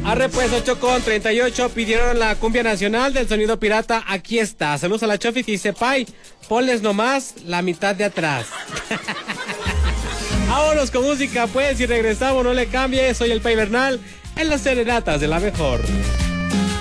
Arre pues 8:38, pidieron la cumbia nacional del sonido pirata, aquí está. Saludos a la Chofi que dice, Pai, ponles nomás la mitad de atrás. Vámonos con música pues y regresamos, no le cambie, soy el Pai Bernal en las serenatas de la mejor.